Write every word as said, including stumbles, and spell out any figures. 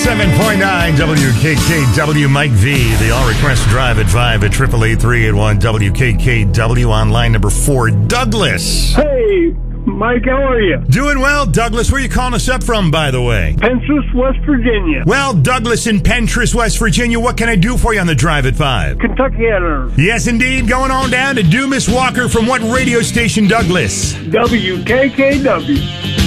seven point nine W K K W, Mike V. The all request drive at five at eight eight eight, three eight one, W K K W on line number four. Douglas. Hey, Mike, how are you? Doing well, Douglas. Where are you calling us up from, by the way? Pensacola, West Virginia. Well, Douglas in Pensacola, West Virginia, what can I do for you on the drive at five? Kentucky Editor. Yes, indeed. Going on down to Dumas Walker from what radio station, Douglas? W K K W.